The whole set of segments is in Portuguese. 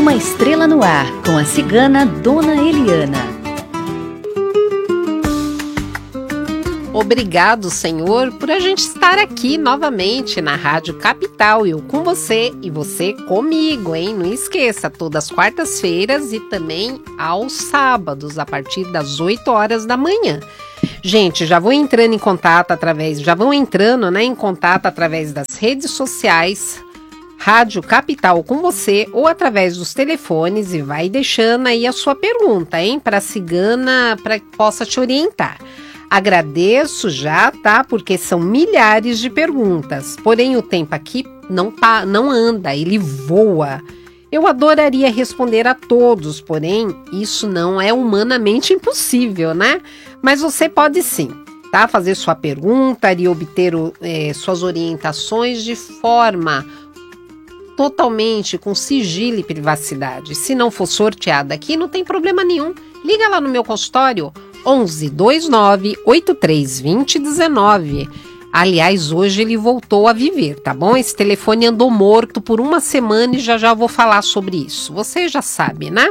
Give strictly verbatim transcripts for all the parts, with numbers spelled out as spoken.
Uma Estrela no Ar, com a cigana Dona Eliana. Obrigado, Senhor, por a gente estar aqui novamente na Rádio Capital, eu com você e você comigo, hein? Não esqueça, todas as quartas-feiras e também aos sábados, a partir das oito horas da manhã. Gente, já vou entrando em contato através, já vão entrando, né, em contato através das redes sociais, Rádio Capital com você, ou através dos telefones, e vai deixando aí a sua pergunta, hein, para a cigana, para que possa te orientar. Agradeço já, tá? Porque são milhares de perguntas. Porém, o tempo aqui não, pa- não anda, ele voa. Eu adoraria responder a todos, porém, isso não é humanamente impossível, né? Mas você pode sim, tá? Fazer sua pergunta e obter é, suas orientações de forma totalmente com sigilo e privacidade. Se não for sorteada aqui, não tem problema nenhum. Liga lá no meu consultório, onze, vinte e nove, oitenta e três, vinte, dezenove. Aliás, hoje ele voltou a viver, tá bom? Esse telefone andou morto por uma semana e já já vou falar sobre isso. Você já sabe, né?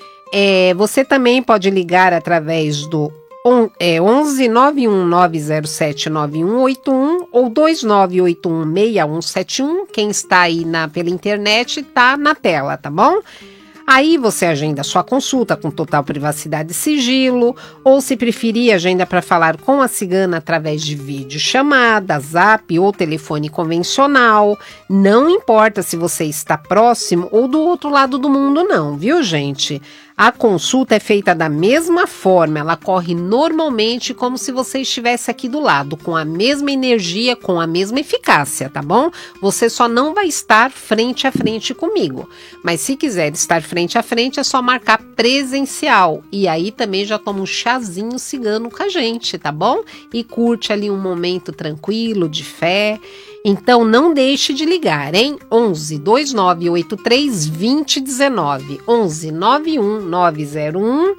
É, você também pode ligar através do on, é, onze, nove um nove zero sete, nove um oito um ou dois nove oito um, seis um sete um. Quem está aí na, pela internet tá na tela, tá bom? Aí você agenda sua consulta com total privacidade e sigilo, ou se preferir, agenda para falar com a cigana através de vídeo chamada, zap ou telefone convencional. Não importa se você está próximo ou do outro lado do mundo não, viu, gente? A consulta é feita da mesma forma, ela corre normalmente como se você estivesse aqui do lado, com a mesma energia, com a mesma eficácia, tá bom? Você só não vai estar frente a frente comigo, mas se quiser estar frente a frente é só marcar presencial, e aí também já toma um chazinho cigano com a gente, tá bom? E curte ali um momento tranquilo, de fé. Então não deixe de ligar, hein? onze, vinte e nove, oitenta e três, vinte, dezenove. onze, nove um nove zero um,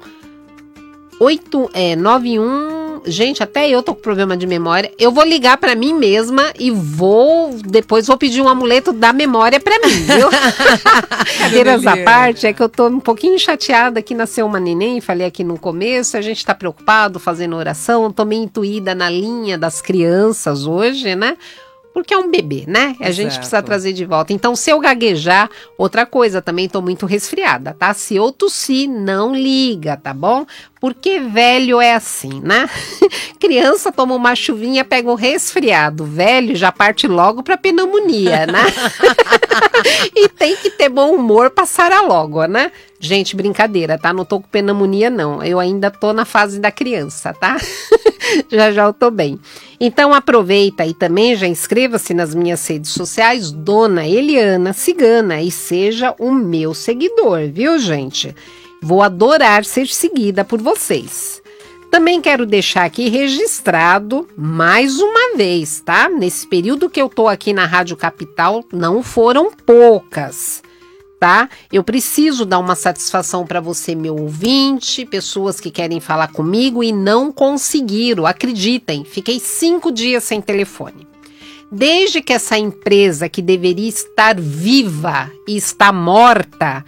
oito, é, nove um. Gente, até eu tô com problema de memória. Eu vou ligar pra mim mesma e vou, depois vou pedir um amuleto da memória pra mim, viu? Cadeiras à parte, é que eu tô um pouquinho chateada que nasceu uma neném, falei aqui no começo, a gente tá preocupado fazendo oração, tô meio intuída na linha das crianças hoje, né? Porque é um bebê, né? A Exato. Gente precisa trazer de volta. Então, se eu gaguejar, outra coisa, também tô muito resfriada, tá? Se eu tossir, não liga, tá bom? Porque velho é assim, né? Criança toma uma chuvinha, pega um resfriado. Velho já parte logo pra pneumonia, né? E tem que ter bom humor pra sarar logo, né? Gente, brincadeira, tá? Não tô com pneumonia, não. Eu ainda tô na fase da criança, tá? Já já eu tô bem. Então aproveita e também já inscreva-se nas minhas redes sociais, Dona Eliana Cigana, e seja o meu seguidor, viu, gente? Vou adorar ser seguida por vocês. Também quero deixar aqui registrado mais uma vez, tá? Nesse período que eu tô aqui na Rádio Capital, não foram poucas. Tá? Eu preciso dar uma satisfação para você, meu ouvinte, pessoas que querem falar comigo e não conseguiram, acreditem, fiquei cinco dias sem telefone. Desde que essa empresa que deveria estar viva e está morta,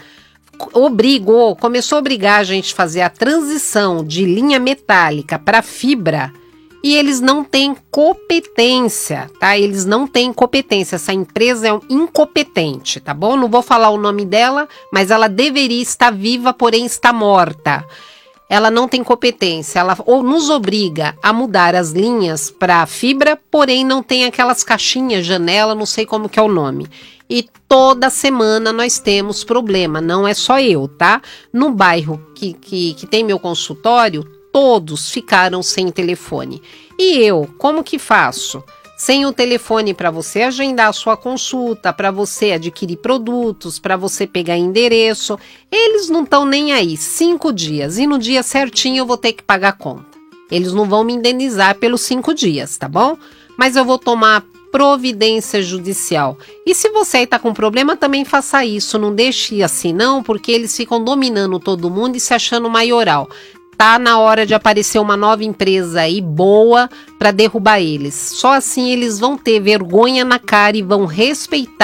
obrigou, começou a obrigar a gente a fazer a transição de linha metálica para fibra, e eles não têm competência, tá? Eles não têm competência. Essa empresa é incompetente, tá bom? Não vou falar o nome dela, mas ela deveria estar viva, porém está morta. Ela não tem competência. Ela ou nos obriga a mudar as linhas para fibra, porém não tem aquelas caixinhas, janela, não sei como que é o nome. E toda semana nós temos problema, não é só eu, tá? No bairro que, que, que tem meu consultório, todos ficaram sem telefone. E eu, como que faço? Sem o telefone para você agendar a sua consulta, para você adquirir produtos, para você pegar endereço. Eles não estão nem aí, cinco dias. E no dia certinho eu vou ter que pagar a conta. Eles não vão me indenizar pelos cinco dias, tá bom? Mas eu vou tomar providência judicial. E se você está com problema, também faça isso. Não deixe assim não, porque eles ficam dominando todo mundo e se achando maioral. Tá na hora de aparecer uma nova empresa aí boa para derrubar eles. Só assim eles vão ter vergonha na cara e vão respeitar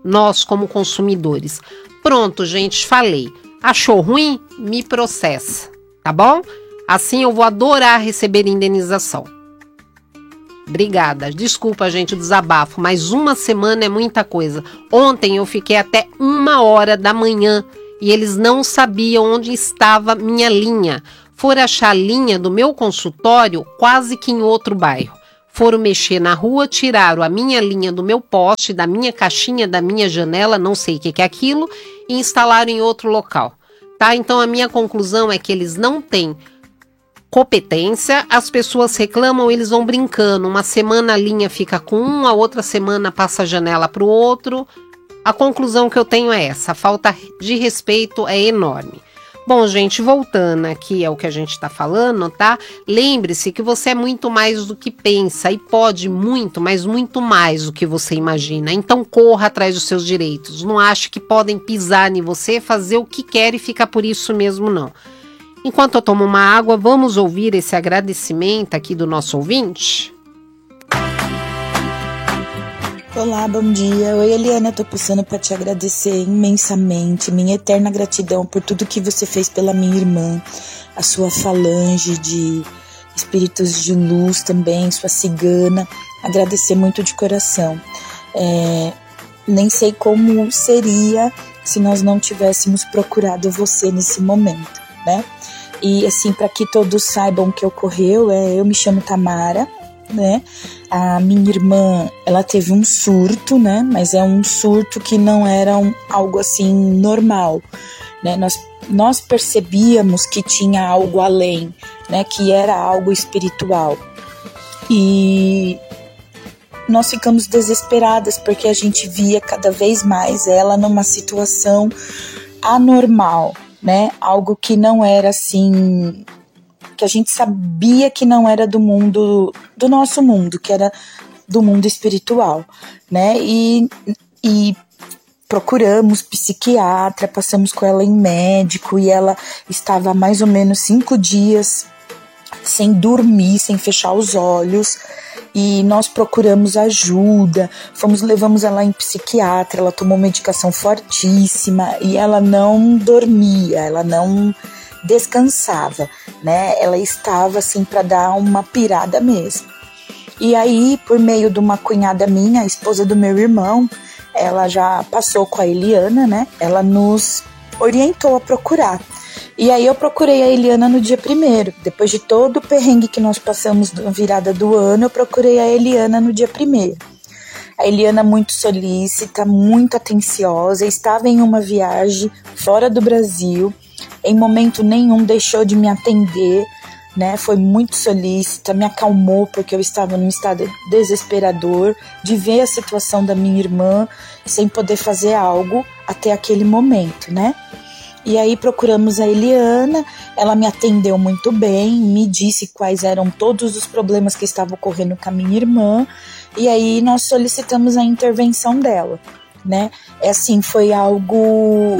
nós como consumidores. Pronto, gente, falei. Achou ruim? Me processa, tá bom? Assim eu vou adorar receber indenização. Obrigada. Desculpa, gente, o desabafo, mas uma semana é muita coisa. Ontem eu fiquei até uma hora da manhã e eles não sabiam onde estava minha linha. Foram achar a linha do meu consultório quase que em outro bairro. Foram mexer na rua, tiraram a minha linha do meu poste, da minha caixinha, da minha janela, não sei o que, que é aquilo, e instalaram em outro local. Tá? Então a minha conclusão é que eles não têm competência, as pessoas reclamam, eles vão brincando. Uma semana a linha fica com um, a outra semana passa a janela para o outro. A conclusão que eu tenho é essa, a falta de respeito é enorme. Bom, gente, voltando aqui ao que a gente está falando, tá? Lembre-se que você é muito mais do que pensa e pode muito, mas muito mais do que você imagina. Então corra atrás dos seus direitos. Não ache que podem pisar em você, fazer o que quer e ficar por isso mesmo, não. Enquanto eu tomo uma água, vamos ouvir esse agradecimento aqui do nosso ouvinte? Olá, bom dia. Oi, Eliana, tô passando para te agradecer imensamente, minha eterna gratidão por tudo que você fez pela minha irmã, a sua falange de espíritos de luz também, sua cigana, agradecer muito de coração. É, nem sei como seria se nós não tivéssemos procurado você nesse momento, né? E assim, para que todos saibam o que ocorreu, é, eu me chamo Tamara, né? A minha irmã, ela teve um surto, né? Mas é um surto que não era um, algo assim normal, né? Nós, nós percebíamos que tinha algo além, né? Que era algo espiritual. E nós ficamos desesperadas porque a gente via cada vez mais ela numa situação anormal, né? Algo que não era assim, que a gente sabia que não era do mundo, do nosso mundo, que era do mundo espiritual, né? E, e procuramos psiquiatra, passamos com ela em médico e ela estava há mais ou menos cinco dias sem dormir, sem fechar os olhos, e nós procuramos ajuda, fomos, levamos ela em psiquiatra, ela tomou medicação fortíssima e ela não dormia, ela não descansava, né? Ela estava assim para dar uma pirada mesmo. E aí, por meio de uma cunhada minha, a esposa do meu irmão, ela já passou com a Eliana, né? Ela nos orientou a procurar. E aí eu procurei a Eliana no dia primeiro. Depois de todo o perrengue que nós passamos na virada do ano, eu procurei a Eliana no dia primeiro. A Eliana muito solícita, muito atenciosa, estava em uma viagem fora do Brasil. Em momento nenhum deixou de me atender, né? Foi muito solícita, me acalmou porque eu estava num estado desesperador de ver a situação da minha irmã sem poder fazer algo até aquele momento, né? E aí procuramos a Eliana, ela me atendeu muito bem, me disse quais eram todos os problemas que estavam ocorrendo com a minha irmã, e aí nós solicitamos a intervenção dela, né? É assim, foi algo,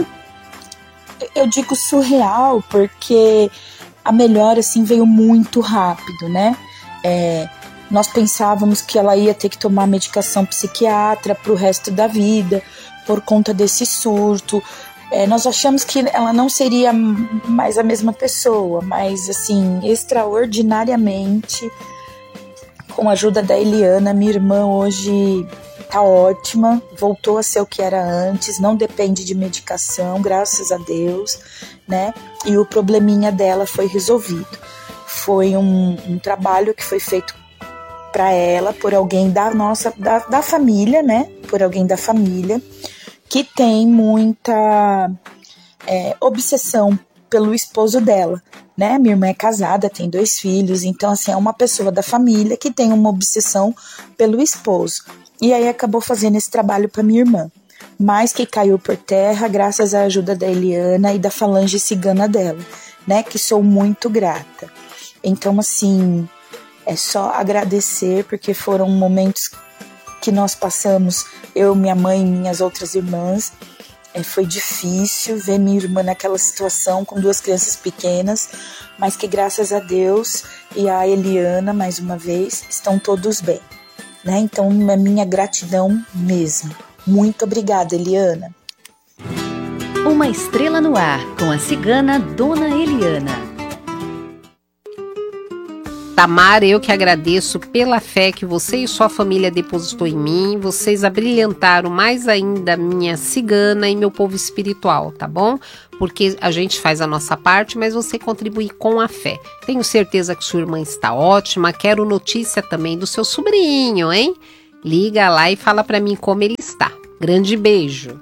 eu digo surreal, porque a melhora assim veio muito rápido, né? É, nós pensávamos que ela ia ter que tomar medicação psiquiatra para o resto da vida, por conta desse surto. É, nós achamos que ela não seria mais a mesma pessoa, mas assim, extraordinariamente, com a ajuda da Eliana, minha irmã hoje tá ótima, voltou a ser o que era antes, não depende de medicação, graças a Deus, né? E o probleminha dela foi resolvido. Foi um, um trabalho que foi feito para ela por alguém da nossa, da, da família, né? Por alguém da família, que tem muita é, obsessão pelo esposo dela, né? Minha irmã é casada, tem dois filhos, então assim, é uma pessoa da família que tem uma obsessão pelo esposo. E aí acabou fazendo esse trabalho para minha irmã, mas que caiu por terra graças à ajuda da Eliana e da falange cigana dela, né? Que sou muito grata. Então assim, é só agradecer, porque foram momentos que nós passamos, eu, minha mãe e minhas outras irmãs. É, foi difícil ver minha irmã naquela situação com duas crianças pequenas, mas que graças a Deus e a Eliana, mais uma vez, estão todos bem, né? Então, a minha gratidão mesmo, Muito obrigada, Eliana. Uma estrela no ar, com a cigana Dona Eliana. Tamara, eu que agradeço pela fé que você e sua família depositou em mim. Vocês abrilhantaram mais ainda minha cigana e meu povo espiritual, tá bom? Porque a gente faz a nossa parte, mas você contribui com a fé. Tenho certeza que sua irmã está ótima. Quero notícia também do seu sobrinho, hein? Liga lá e fala pra mim como ele está. Grande beijo.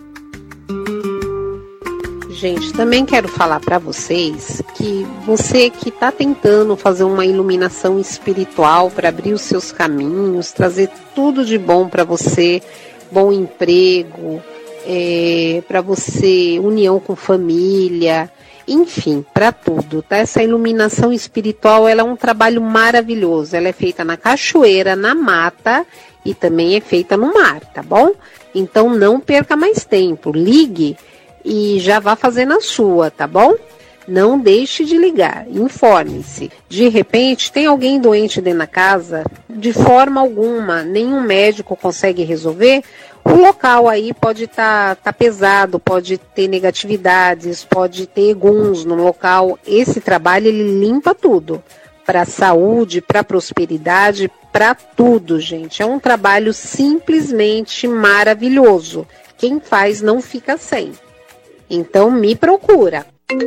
Gente, também quero falar para vocês que você que está tentando fazer uma iluminação espiritual para abrir os seus caminhos, trazer tudo de bom para você, bom emprego, é, para você, união com família, enfim, para tudo, tá? Essa iluminação espiritual, ela é um trabalho maravilhoso, ela é feita na cachoeira, na mata e também é feita no mar, tá bom? Então não perca mais tempo, ligue e já vá fazendo a sua, tá bom? Não deixe de ligar, informe-se. De repente, tem alguém doente dentro da casa? De forma alguma, nenhum médico consegue resolver? O local aí pode estar tá, tá pesado, pode ter negatividades, pode ter eguns no local. Esse trabalho, ele limpa tudo. Para a saúde, para a prosperidade, para tudo, gente. É um trabalho simplesmente maravilhoso. Quem faz não fica sem. Então me procura.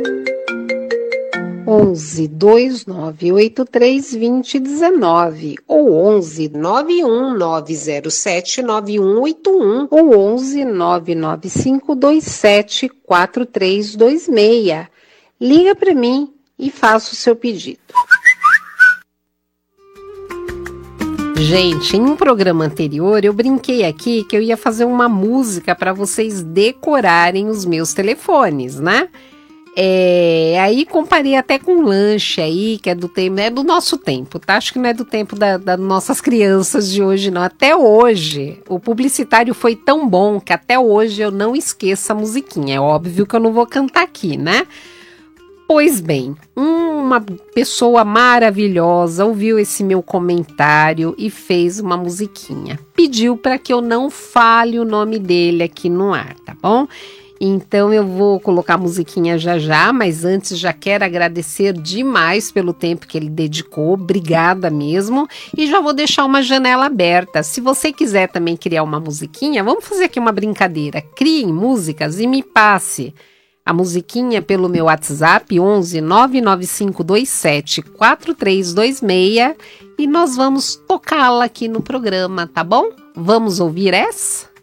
onze, dois nove oito três, vinte, dezenove ou onze, nove um nove zero sete, nove um oito um ou onze, nove nove cinco dois sete, quatro três dois seis. Liga para mim e faça o seu pedido. Gente, em um programa anterior eu brinquei aqui que eu ia fazer uma música para vocês decorarem os meus telefones, né? É, aí comparei até com um lanche aí, que é do tempo, é do nosso tempo, tá? Acho que não é do tempo das da nossas crianças de hoje, não. Até hoje, o publicitário foi tão bom que até hoje eu não esqueço a musiquinha. É óbvio que eu não vou cantar aqui, né? Pois bem, uma pessoa maravilhosa ouviu esse meu comentário e fez uma musiquinha. Pediu para que eu não fale o nome dele aqui no ar, tá bom? Então eu vou colocar a musiquinha já já, mas antes já quero agradecer demais pelo tempo que ele dedicou, obrigada mesmo. E já vou deixar uma janela aberta. Se você quiser também criar uma musiquinha, vamos fazer aqui uma brincadeira. Criem músicas e me passe a musiquinha pelo meu WhatsApp onze, nove nove cinco dois sete, quatro três dois seis e nós vamos tocá-la aqui no programa, tá bom? Vamos ouvir essa?